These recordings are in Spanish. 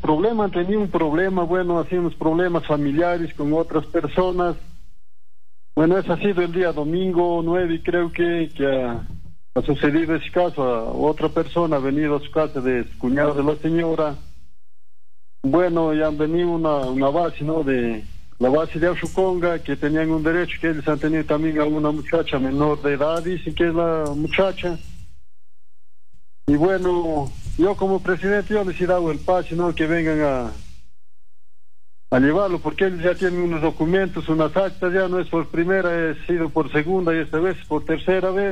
problema, han tenido un problema, bueno, así unos problemas familiares con otras personas. Bueno, ese ha sido el día domingo 9 y creo que ha sucedido ese caso. Otra persona ha venido a su casa de su cuñado de la señora. Bueno, ya han venido una base, ¿no? De la base de Auchuconga, que tenían un derecho, que ellos han tenido también a una muchacha menor de edad, dicen que es la muchacha. Y bueno, yo como presidente, yo les he dado el pase, ¿no? Que vengan a llevarlo, porque ellos ya tienen unos documentos, unas actas, ya no es por primera, ha sido por segunda y esta vez por tercera vez.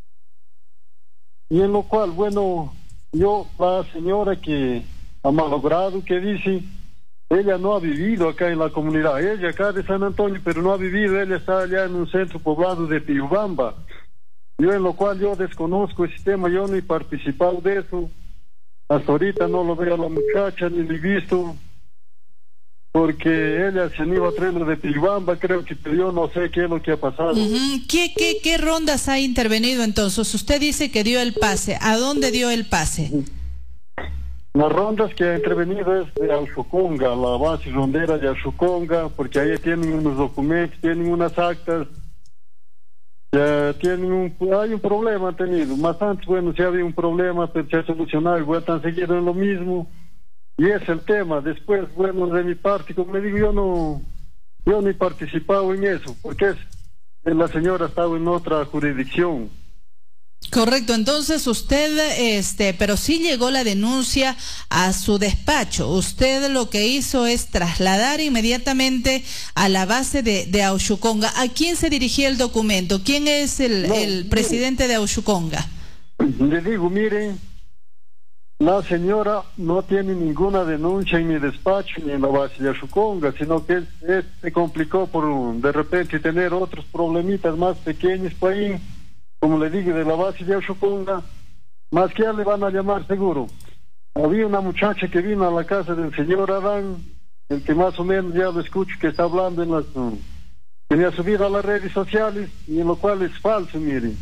Y en lo cual, bueno, yo, la señora que ha malogrado, que dice, ella no ha vivido acá en la comunidad, ella acá de San Antonio, pero no ha vivido, ella está allá en un centro poblado de Piubamba. Yo en lo cual yo desconozco ese tema, yo no he participado de eso, hasta ahorita no lo veo a la muchacha, ni lo he visto, porque ella se iba a traerlo de Piubamba, creo que yo no sé qué es lo que ha pasado. ¿Qué rondas ha intervenido entonces? Usted dice que dio el pase, ¿a dónde dio el pase? Las rondas que ha intervenido es de Auchuconga, la base rondera de Auchuconga, porque ahí tienen unos documentos, tienen unas actas, ya tienen hay un problema han tenido, más antes, bueno, si había un problema, pero se ha solucionado y vueltan a seguir en lo mismo. Y es el tema. Después, bueno, de mi parte, como le digo, yo no he participado en eso, porque la señora estaba en otra jurisdicción. Correcto, entonces usted, pero sí llegó la denuncia a su despacho. Usted lo que hizo es trasladar inmediatamente a la base de Auchuconga. ¿A quién se dirigía el documento? ¿Quién es el presidente de Auchuconga? Le digo, miren, la señora no tiene ninguna denuncia en mi despacho ni en la base de Auchuconga, sino que se complicó por de repente tener otros problemitas más pequeños por ahí, como le digo, de la base de Auchuconga, más que ya le van a llamar seguro. Había una muchacha que vino a la casa del señor Adán, el que más o menos ya lo escucho que está hablando tenía subido a las redes sociales, y en lo cual es falso, miren.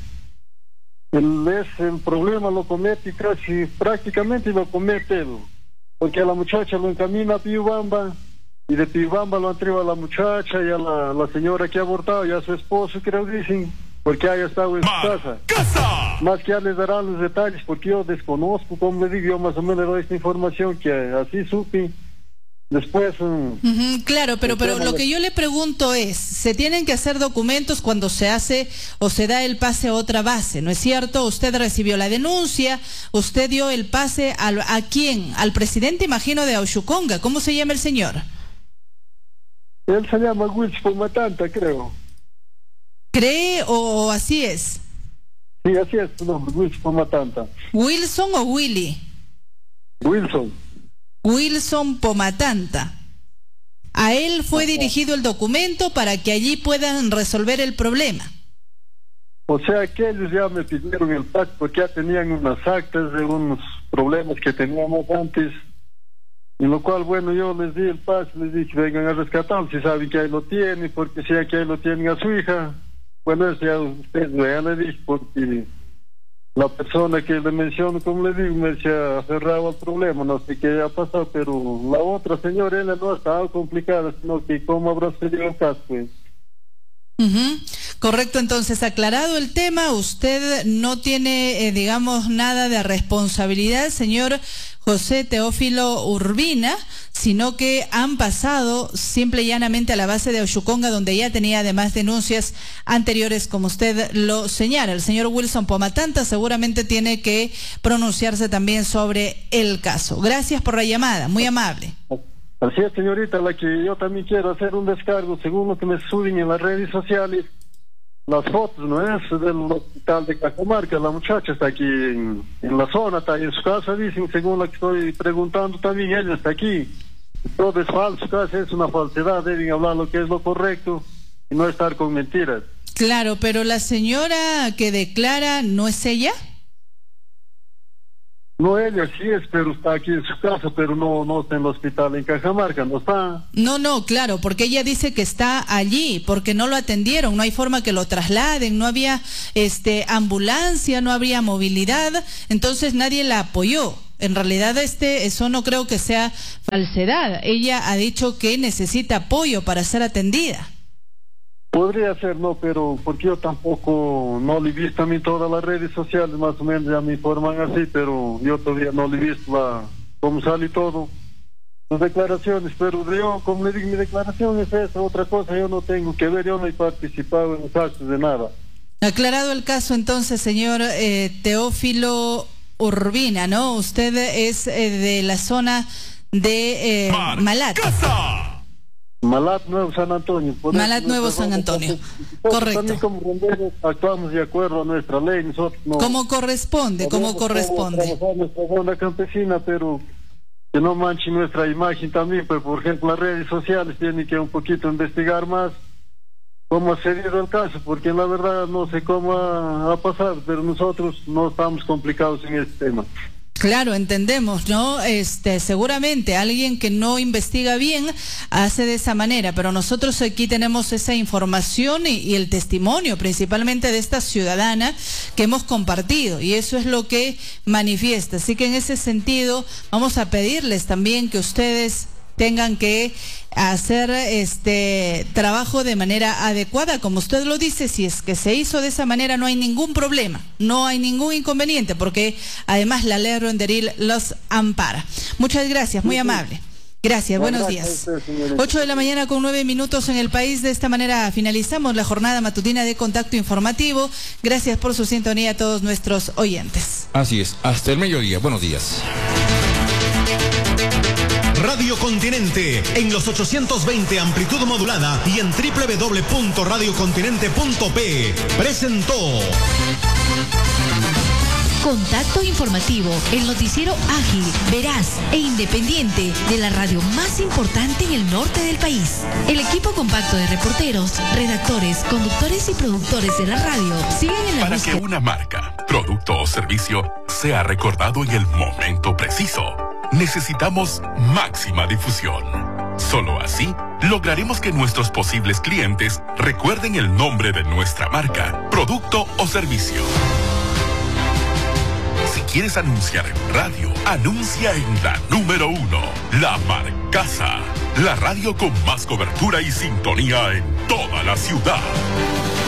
El problema lo comete casi, prácticamente lo comete él, porque a la muchacha lo encamina a Piubamba, y de Piubamba lo entrega a la muchacha y a la señora que ha abortado y a su esposo, creo que dicen, porque haya estado en su casa. Más que ya les darán los detalles, porque yo desconozco, como le digo, yo más o menos le doy esta información que así supe. Después... claro, pero lo que yo le pregunto es, ¿se tienen que hacer documentos cuando se hace o se da el pase a otra base? ¿No es cierto? Usted recibió la denuncia, usted dio el pase ¿a quién? Al presidente, imagino, de Auchuconga. ¿Cómo se llama el señor? Él se llama Wilson Pomatanta, creo. ¿Cree o así es? Sí, así es su nombre, Wilson Pomatanta. ¿Wilson o Willy? Wilson Pomatanta. A él fue dirigido el documento para que allí puedan resolver el problema. O sea que ellos ya me pidieron el pase porque ya tenían unas actas de unos problemas que teníamos antes, en lo cual, bueno, yo les di el pase, les dije vengan a rescatarlo, si saben que ahí lo tienen, porque si aquí ahí lo tienen a su hija. Bueno, eso ya ustedes ya le dije, porque la persona que le menciono, como le digo, me se ha aferrado al problema, no sé qué ha pasado, pero la otra señora, ella no ha estado complicada, sino que cómo habrá sucedido el caso, pues. Correcto, entonces aclarado el tema, usted no tiene, digamos, nada de responsabilidad, señor José Teófilo Urbina, sino que han pasado simple y llanamente a la base de Auchuconga, donde ya tenía además denuncias anteriores, como usted lo señala. El señor Wilson Pomatanta seguramente tiene que pronunciarse también sobre el caso. Gracias por la llamada, muy amable. Así es, señorita, la que yo también quiero hacer un descargo, según lo que me suben en las redes sociales, las fotos, ¿no es? Del hospital de Cajamarca, la muchacha está aquí en la zona, está en su casa, dicen, según lo que estoy preguntando también, ella está aquí. Todo es falso, casi es una falsedad, deben hablar lo que es lo correcto y no estar con mentiras. Claro, pero la señora que declara, ¿no es ella? No, ella sí es, pero está aquí en su casa, pero no está en el hospital en Cajamarca, no está. No, claro, porque ella dice que está allí, porque no lo atendieron, no hay forma que lo trasladen, no había ambulancia, no habría movilidad, entonces nadie la apoyó. En realidad eso no creo que sea falsedad. Ella ha dicho que necesita apoyo para ser atendida. Podría ser, no, pero porque yo tampoco no le he visto a mí todas las redes sociales, más o menos ya me informan así, pero yo todavía no le he visto cómo sale todo, las declaraciones, pero yo, como le digo, mi declaración es esa, otra cosa yo no tengo que ver, yo no he participado en los actos de nada. Aclarado el caso entonces, señor Teófilo Urbina, ¿no? Usted es de la zona de Malat. Malat, Nuevo San Antonio. Malat, Nuevo San Antonio. Correcto. También como ronderos actuamos de acuerdo a nuestra ley. Nosotros no... Como corresponde. Trabajar nuestra zona campesina, pero que no manche nuestra imagen también. Pues, por ejemplo, las redes sociales tienen que un poquito investigar más cómo ha sucedido el caso, porque la verdad no sé cómo ha pasado, pero nosotros no estamos complicados en este tema. Claro, entendemos, ¿no? Seguramente alguien que no investiga bien hace de esa manera, pero nosotros aquí tenemos esa información y el testimonio principalmente de esta ciudadana que hemos compartido, y eso es lo que manifiesta. Así que en ese sentido vamos a pedirles también que ustedes tengan que hacer trabajo de manera adecuada, como usted lo dice. Si es que se hizo de esa manera, no hay ningún problema, no hay ningún inconveniente, porque además la ley Ronderil los ampara. Muchas gracias, muy amable. Gracias, buenos días. 8 de la mañana con 9 minutos en el país. De esta manera finalizamos la jornada matutina de Contacto Informativo. Gracias por su sintonía a todos nuestros oyentes. Así es, hasta el mediodía. Buenos días. Radio Continente en los 820 amplitud modulada y en www.radiocontinente.p presentó Contacto Informativo, el noticiero ágil, veraz e independiente de la radio más importante en el norte del país. El equipo compacto de reporteros, redactores, conductores y productores de la radio siguen en la Para búsqueda. que una marca, producto o servicio sea recordado en el momento preciso, necesitamos máxima difusión. Solo así lograremos que nuestros posibles clientes recuerden el nombre de nuestra marca, producto o servicio. Si quieres anunciar en radio, anuncia en la número 1, La Marcaza, la radio con más cobertura y sintonía en toda la ciudad.